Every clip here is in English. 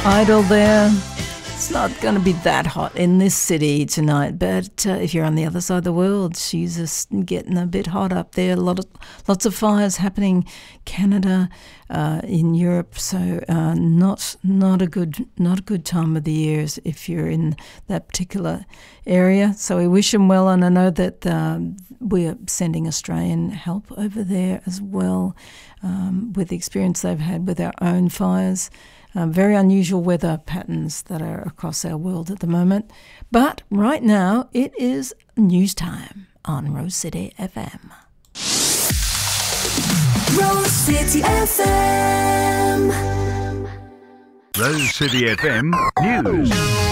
Idle there. It's not going to be that hot in this city tonight, but if you're on the other side of the world, she's just getting a bit hot up there. Lots of fires happening, Canada, in Europe. So not a good time of the year if you're in that particular area. So we wish them well, and I know that we are sending Australian help over there as well, with the experience they've had with our own fires. Very unusual weather patterns that are across our world at the moment. But right now, it is news time on Rose City FM. Rose City FM. Rose City FM News.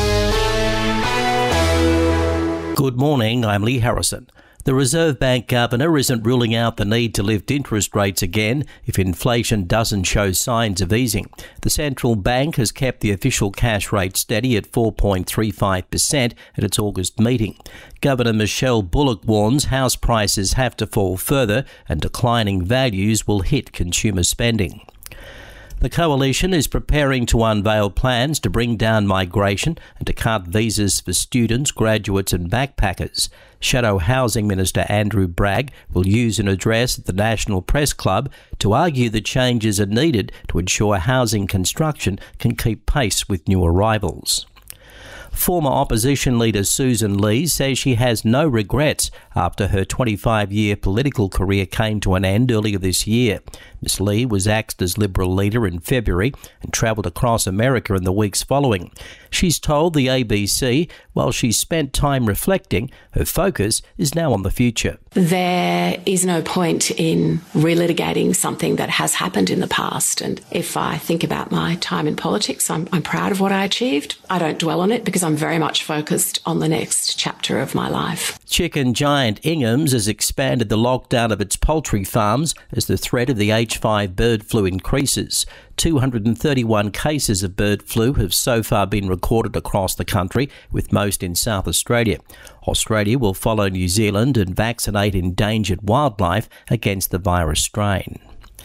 Good morning, I'm Lee Harrison. The Reserve Bank Governor isn't ruling out the need to lift interest rates again if inflation doesn't show signs of easing. The central bank has kept the official cash rate steady at 4.35% at its August meeting. Governor Michelle Bullock warns house prices have to fall further and declining values will hit consumer spending. The Coalition is preparing to unveil plans to bring down migration and to cut visas for students, graduates and backpackers. Shadow Housing Minister Andrew Bragg will use an address at the National Press Club to argue that changes are needed to ensure housing construction can keep pace with new arrivals. Former opposition leader Susan Lee says she has no regrets after her 25-year political career came to an end earlier this year. Ms Lee was axed as Liberal leader in February and travelled across America in the weeks following. She's told the ABC, while she spent time reflecting, her focus is now on the future. There is no point in relitigating something that has happened in the past. And if I think about my time in politics, I'm proud of what I achieved. I don't dwell on it because I'm very much focused on the next chapter of my life. Chicken giant Ingham's has expanded the lockdown of its poultry farms as the threat of the H5 bird flu increases. 231 cases of bird flu have so far been recorded across the country, with most in South Australia. Australia will follow New Zealand and vaccinate endangered wildlife against the virus strain.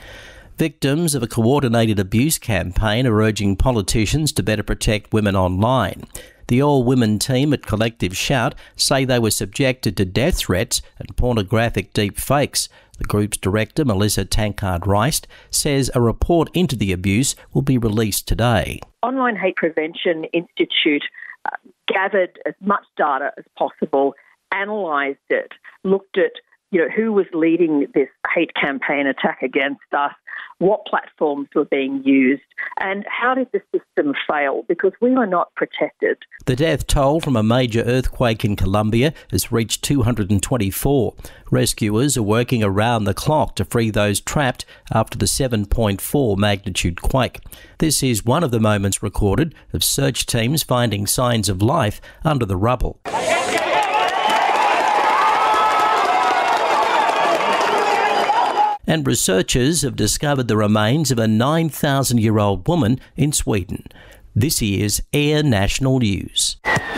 Victims of a coordinated abuse campaign are urging politicians to better protect women online. The all-women team at Collective Shout say they were subjected to death threats and pornographic deep fakes. The group's director, Melissa Tankard-Reist, says a report into the abuse will be released today. Online Hate Prevention Institute gathered as much data as possible, analysed it, looked at who was leading this hate campaign attack against us, what platforms were being used, and how did the system fail, because we were not protected. The death toll from a major earthquake in Colombia has reached 224. Rescuers are working around the clock to free those trapped after the 7.4 magnitude quake. This is one of the moments recorded of search teams finding signs of life under the rubble. And researchers have discovered the remains of a 9,000-year-old woman in Sweden. This is Air National News.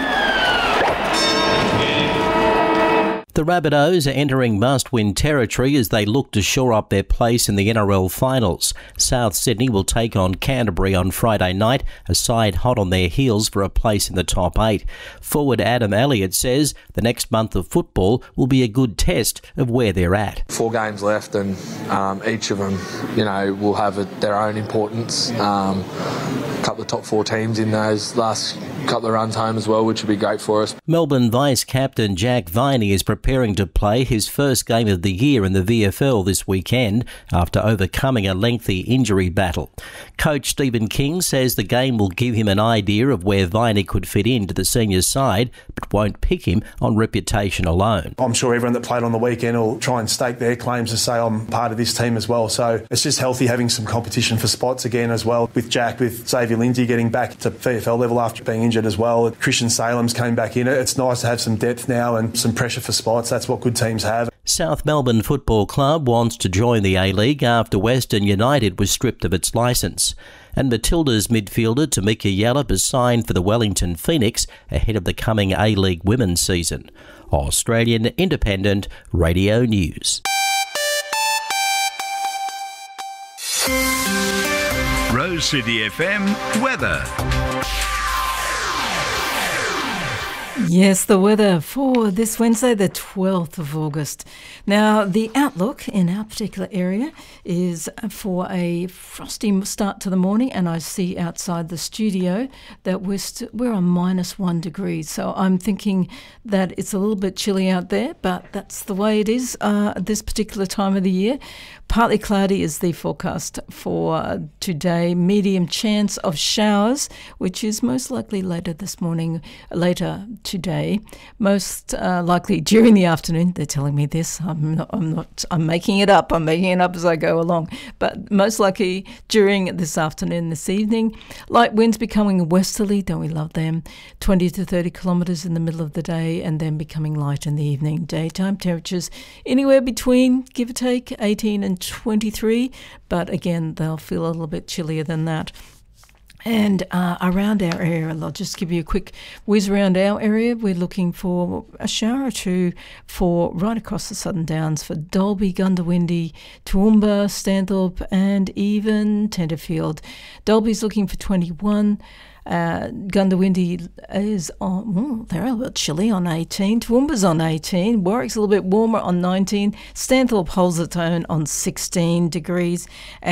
The Rabbitohs are entering must-win territory as they look to shore up their place in the NRL finals. South Sydney will take on Canterbury on Friday night, a side hot on their heels for a place in the top 8. Forward Adam Elliott says the next month of football will be a good test of where they're at. 4 games left and each of them, will have their own importance. A couple of top 4 teams in those last couple of runs home as well, which would be great for us. Melbourne Vice-Captain Jack Viney is preparing to play his first game of the year in the VFL this weekend after overcoming a lengthy injury battle. Coach Stephen King says the game will give him an idea of where Viney could fit into the senior side, but won't pick him on reputation alone. I'm sure everyone that played on the weekend will try and stake their claims to say I'm part of this team as well. So it's just healthy having some competition for spots again as well, with Jack, with Xavier Lindsay getting back to VFL level after being injured as well. Christian Salem's came back in. It's nice to have some depth now and some pressure for spots. That's what good teams have. South Melbourne Football Club wants to join the A-League after Western United was stripped of its licence. And Matilda's midfielder Tamika Yallop has signed for the Wellington Phoenix ahead of the coming A-League women's season. Australian Independent Radio News. Rose Rose City FM weather. Yes, the weather for this Wednesday, the 12th of August. Now, the outlook in our particular area is for a frosty start to the morning, and I see outside the studio that we're on -1 degree. So I'm thinking that it's a little bit chilly out there, but that's the way it is at this particular time of the year. Partly cloudy is the forecast for today. Medium chance of showers, which is most likely later today. Most likely during the afternoon. They're telling me this. I'm making it up. I'm making it up as I go along. But most likely during this afternoon, this evening. Light winds becoming westerly. Don't we love them? 20 to 30 kilometres in the middle of the day, and then becoming light in the evening. Daytime temperatures anywhere between, give or take, 18 and 23, but again, they'll feel a little bit chillier than that. And around our area, I'll just give you a quick whiz around our area. We're looking for a shower or two for right across the Southern Downs for Dalby, Gundawindi, Toowoomba, Stanthorpe, and even Tenterfield. Dalby's looking for 21. Gundawindi is on, they're a little chilly on 18. Toowoomba's on 18. Warwick's a little bit warmer on 19. Stanthorpe holds its own on 16 degrees.